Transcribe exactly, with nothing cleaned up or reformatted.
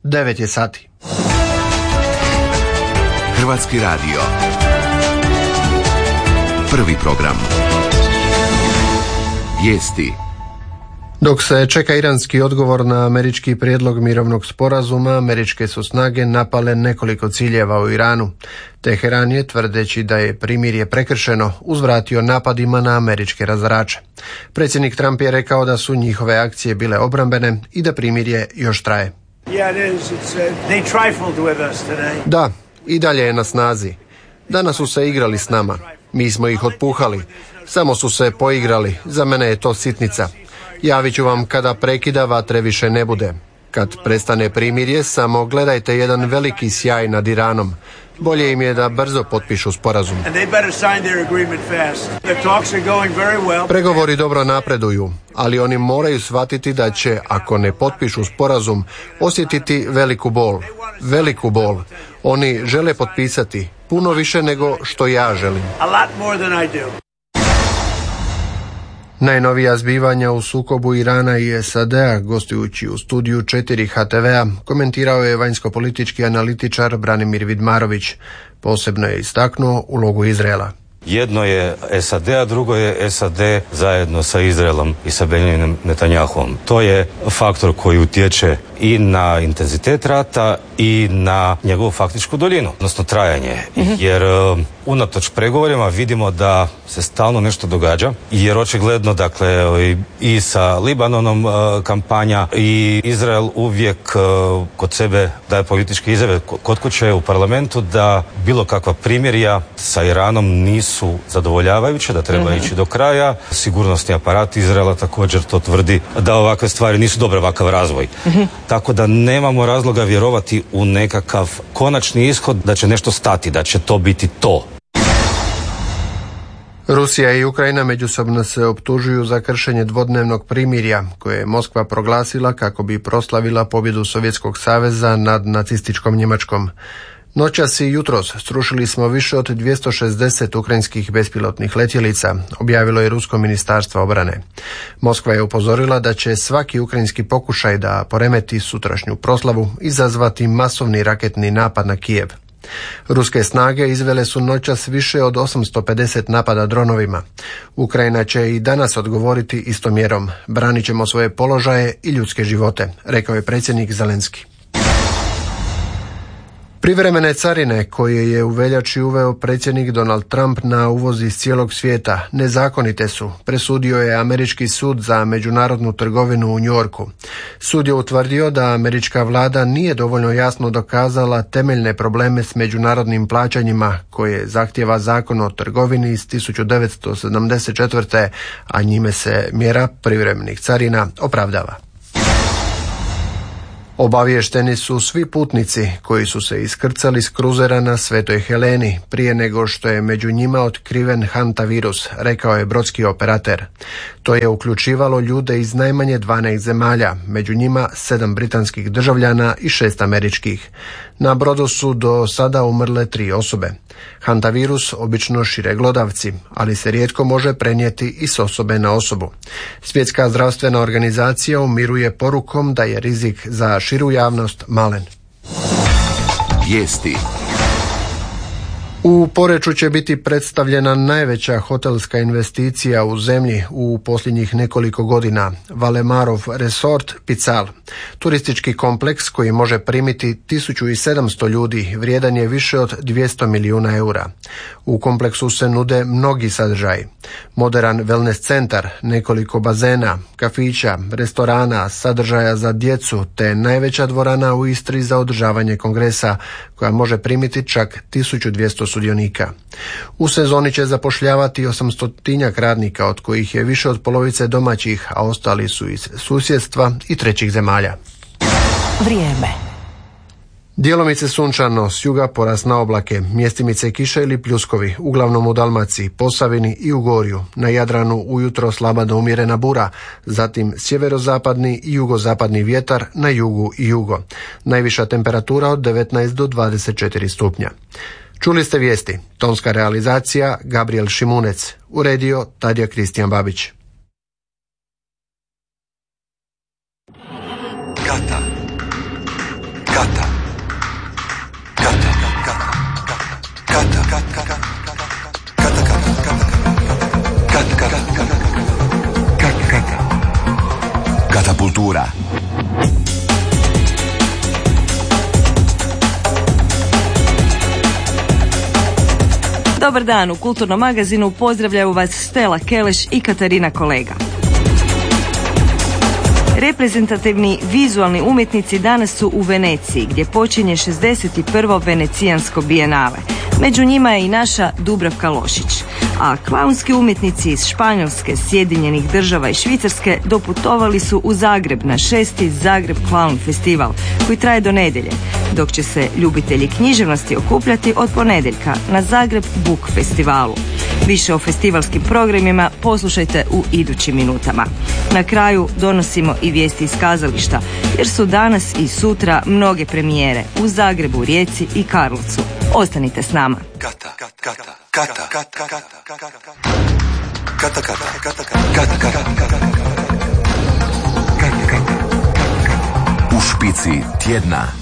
devet je sati. Hrvatski radio. Prvi program. Vijesti. Dok se čeka iranski odgovor na američki prijedlog mirovnog sporazuma, američke su snage napale nekoliko ciljeva u Iranu. Teheran je, tvrdeći da je primirje prekršeno, uzvratio napadima na američke razarače. Predsjednik Trump je rekao da su njihove akcije bile obrambene i da primirje još traje. Da, i dalje je na snazi. Danas su se igrali s nama. Mi smo ih otpuhali. Samo su se poigrali. Za mene je to sitnica. Javit ću vam kada prekida vatre više ne bude. Kad prestane primirje, samo gledajte jedan veliki sjaj nad Iranom. Bolje im je da brzo potpišu sporazum. Pregovori dobro napreduju, ali oni moraju shvatiti da će, ako ne potpišu sporazum, osjetiti veliku bol. Veliku bol. Oni žele potpisati puno više nego što ja želim. Najnovija zbivanja u sukobu Irana i S A D-a, gostujući u studiju četiri H T V-a, komentirao je vanjskopolitički analitičar Branimir Vidmarović. Posebno je istaknuo ulogu Izraela. Jedno je S A D, a drugo je S A D zajedno sa Izraelom i sa Benjaminom Netanyahom. To je faktor koji utječe i na intenzitet rata i na njegovu faktičku duljinu, odnosno trajanje. Mm-hmm. Jer uh, unatoč pregovorima vidimo da se stalno nešto događa, jer očigledno, dakle, i sa Libanonom uh, kampanja i Izrael uvijek uh, kod sebe daje političke izjave kod kuće u parlamentu da bilo kakva primirja sa Iranom nisu zadovoljavajuće, da treba mm-hmm. ići do kraja. Sigurnosni aparat Izraela također to tvrdi da ovakve stvari nisu dobre, ovakav razvoj. Mm-hmm. Tako da nemamo razloga vjerovati u nekakav konačni ishod, da će nešto stati, da će to biti to. Rusija i Ukrajina međusobno se optužuju za kršenje dvodnevnog primirja koje je Moskva proglasila kako bi proslavila pobjedu Sovjetskog saveza nad nacističkom Njemačkom. Noćas i jutros srušili smo više od dvjesto šezdeset ukrajinskih bespilotnih letjelica, objavilo je Rusko ministarstvo obrane. Moskva je upozorila da će svaki ukrajinski pokušaj da poremeti sutrašnju proslavu izazvati masovni raketni napad na Kijev. Ruske snage izvele su noćas više od osamsto pedeset napada dronovima. Ukrajina će i danas odgovoriti istom mjerom. Branit ćemo svoje položaje i ljudske živote, rekao je predsjednik Zelenski. Privremene carine koje je u veljači uveo predsjednik Donald Trump na uvoz iz cijelog svijeta nezakonite su, presudio je američki sud za međunarodnu trgovinu u New Yorku. Sud je utvrdio da američka vlada nije dovoljno jasno dokazala temeljne probleme s međunarodnim plaćanjima koje zahtijeva zakon o trgovini iz tisuću devetsto sedamdeset četvrte. a njime se mjera privremenih carina opravdava. Obavješteni su svi putnici koji su se iskrcali s kruzera na Svetoj Heleni prije nego što je među njima otkriven hantavirus, rekao je brodski operater. To je uključivalo ljude iz najmanje dvanaest zemalja, među njima sedam britanskih državljana i šest američkih. Na brodu su do sada umrle tri osobe. Hantavirus obično šire glodavci, ali se rijetko može prenijeti i s osobe na osobu. Svjetska zdravstvena organizacija umiruje porukom da je rizik za širu javnost malen. Vijesti. U Poreču će biti predstavljena najveća hotelska investicija u zemlji u posljednjih nekoliko godina, Valemarov Resort Pical. Turistički kompleks koji može primiti tisuću sedamsto ljudi vrijedan je više od dvjesto milijuna eura. U kompleksu se nude mnogi sadržaji. Modern wellness centar, nekoliko bazena, kafića, restorana, sadržaja za djecu te najveća dvorana u Istri za održavanje kongresa koja može primiti čak tisuću dvjesto sudionika. U sezoni će zapošljavati osamstotinjak radnika, od kojih je više od polovice domaćih, a ostali su iz susjedstva i trećih zemalja. Vrijeme. Djelomice sunčano, s juga porast na oblake, mjestimice kiše ili pljuskovi, uglavnom u Dalmaciji, Posavini i Ugorju. Na Jadranu ujutro slaba do umjerena bura, zatim sjeverozapadni i jugozapadni vjetar na jugu i jugo. Najviša temperatura od devetnaest do dvadeset četiri stupnja. Čuli ste vijesti. Tonska realizacija Gabriel Šimunec. Uredio Tadija Kristijan Babić. Kata. Dobar dan, u Kulturnom magazinu pozdravljaju vas Stela Keleš i Katarina Kolega. Reprezentativni vizualni umjetnici danas su u Veneciji, gdje počinje šezdeset prvo Venecijansko bijenale. Među njima je i naša Dubravka Lošić. A klaunski umjetnici iz Španjolske, Sjedinjenih Država i Švicarske doputovali su u Zagreb na šesti Zagreb Clown Festival, koji traje do nedjelje, dok će se ljubitelji književnosti okupljati od ponedjeljka na Zagreb Book Festivalu. Više o festivalskim programima poslušajte u idućim minutama. Na kraju donosimo i vijesti iz kazališta, jer su danas i sutra mnoge premijere u Zagrebu, Rijeci i Karlovcu. Ostanite s nama. Kata, kata, kata, kata, kata, kata, kata, kata, kata, kata. U špici tjedna.